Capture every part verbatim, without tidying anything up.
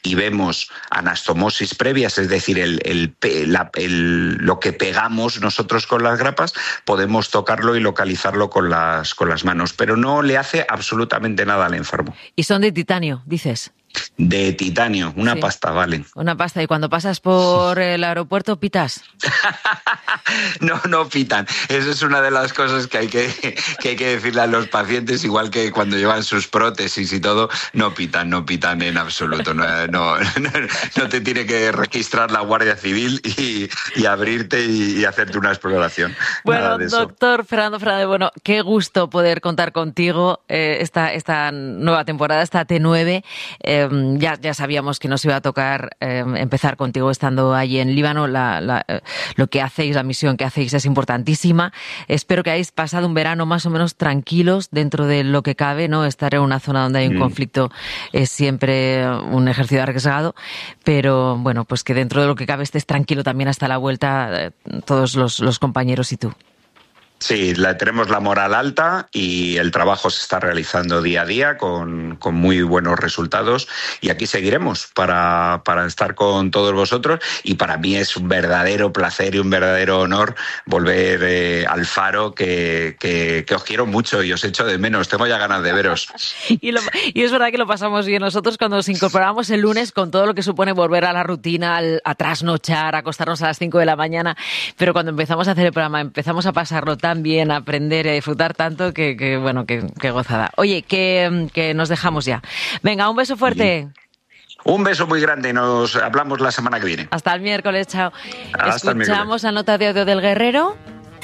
y vemos anastomosis previas, es decir, el, el, la, el, lo que pegamos nosotros con las grapas, podemos tocarlo y localizarlo con las, con las manos, pero no le hace absolutamente nada al enfermo. ¿Y son de titanio, dices? De titanio, una sí. pasta, vale. Una pasta, y cuando pasas por el aeropuerto, ¿pitas? No, no pitan. Eso es una de las cosas que hay que, que hay que decirle a los pacientes, igual que cuando llevan sus prótesis y todo, no pitan, no pitan en absoluto. No, no, no, no te tiene que registrar la Guardia Civil y, y abrirte y, y hacerte una exploración. Bueno, doctor Fernando Fernández, bueno, qué gusto poder contar contigo eh, esta, esta nueva temporada, esta T nueve. Eh, ya, ya sabíamos que nos iba a tocar eh, empezar contigo estando allí en Líbano. La, la, eh, lo que hacéis, la misión que hacéis es importantísima. Espero que hayáis pasado un verano más o menos tranquilos dentro de lo que cabe, ¿no? Estar en una zona donde hay un mm. conflicto es siempre un ejercicio arriesgado, pero bueno, pues que dentro de lo que cabe estés tranquilo también hasta la vuelta, eh, todos los, los compañeros y tú. Sí, la, tenemos la moral alta y el trabajo se está realizando día a día con, con muy buenos resultados, y aquí seguiremos para, para estar con todos vosotros, y para mí es un verdadero placer y un verdadero honor volver eh, al Faro, que, que, que os quiero mucho y os echo de menos, tengo ya ganas de veros. Y, lo, y es verdad que lo pasamos bien nosotros cuando nos incorporamos el lunes con todo lo que supone volver a la rutina, al, a trasnochar, a acostarnos a las cinco de la mañana, pero cuando empezamos a hacer el programa empezamos a pasarlo tan bien, a aprender y a disfrutar tanto que, que bueno, que, que gozada. Oye, que, que nos dejamos ya. Venga, un beso fuerte. Un beso muy grande, nos hablamos la semana que viene. Hasta el miércoles, chao. Hasta Escuchamos la nota de audio del Guerrero.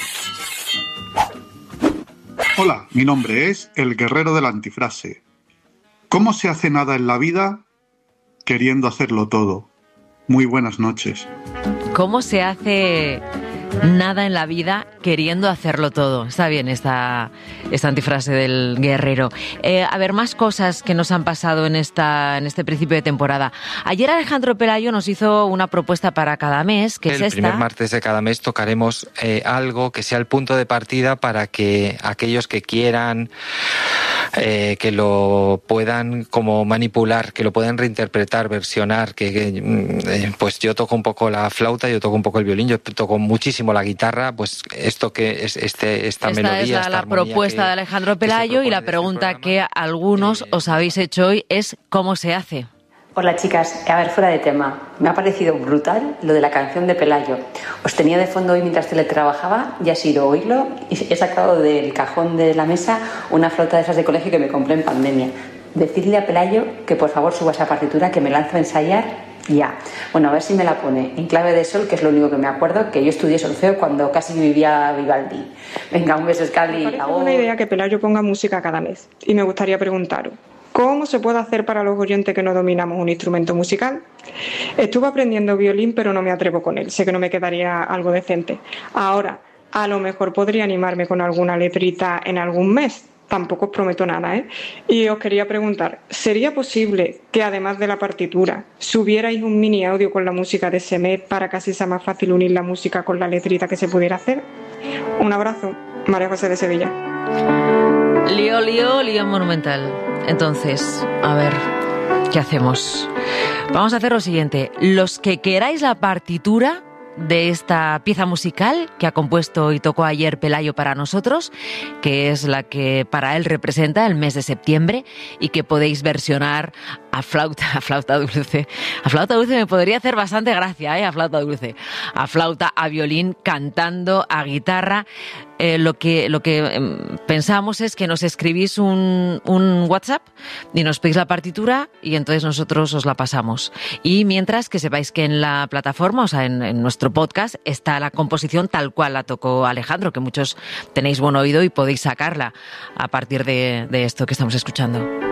Hola, mi nombre es el Guerrero de la Antifrase. ¿Cómo se hace nada en la vida queriendo hacerlo todo? Muy buenas noches. ¿Cómo se hace nada en la vida queriendo hacerlo todo? Está bien esta, esta antifrase del Guerrero. Eh, a ver, más cosas que nos han pasado en, esta, en este principio de temporada. Ayer Alejandro Pelayo nos hizo una propuesta para cada mes, que el es esta. El primer martes de cada mes tocaremos eh, algo que sea el punto de partida para que aquellos que quieran eh, que lo puedan como manipular, que lo puedan reinterpretar, versionar, que, que eh, pues yo toco un poco la flauta, yo toco un poco el violín, yo toco muchísimo la guitarra, pues esto que es este esta, esta melodía, es la, esta la propuesta que, de Alejandro Pelayo, y la pregunta que algunos eh, os habéis hecho hoy es ¿cómo se hace? Hola chicas, a ver, fuera de tema, me ha parecido brutal lo de la canción de Pelayo. Os tenía de fondo hoy mientras teletrabajaba y ha sido oírlo, y he sacado del cajón de la mesa una flauta de esas de colegio que me compré en pandemia. Decirle a Pelayo que por favor suba esa partitura, que me lanzo a ensayar ya. Bueno, a ver si me la pone en clave de sol, que es lo único que me acuerdo, que yo estudié solfeo cuando casi vivía Vivaldi. Venga, un beso, Scali. Me parece buena idea que Pelayo ponga música cada mes, y me gustaría preguntaros, ¿cómo se puede hacer para los oyentes que no dominamos un instrumento musical? Estuve aprendiendo violín, pero no me atrevo con él. Sé que no me quedaría algo decente. Ahora, a lo mejor podría animarme con alguna letrita en algún mes. Tampoco os prometo nada, ¿eh? Y os quería preguntar, ¿sería posible que además de la partitura subierais un mini audio con la música de ese mes para que así sea más fácil unir la música con la letrita que se pudiera hacer? Un abrazo, María José de Sevilla. Lío, lío, lío monumental. Entonces, a ver, ¿qué hacemos? Vamos a hacer lo siguiente. Los que queráis la partitura de esta pieza musical que ha compuesto y tocó ayer Pelayo para nosotros, que es la que para él representa el mes de septiembre y que podéis versionar a flauta, a flauta dulce. A flauta dulce me podría hacer bastante gracia, ¿eh? A flauta dulce. A flauta, a violín, cantando, a guitarra. Eh, lo que, lo que eh, pensamos es que nos escribís un, un WhatsApp y nos pedís la partitura y entonces nosotros os la pasamos. Y mientras que sepáis que en la plataforma, o sea, en, en nuestro podcast, está la composición tal cual la tocó Alejandro, que muchos tenéis buen oído y podéis sacarla a partir de, de esto que estamos escuchando.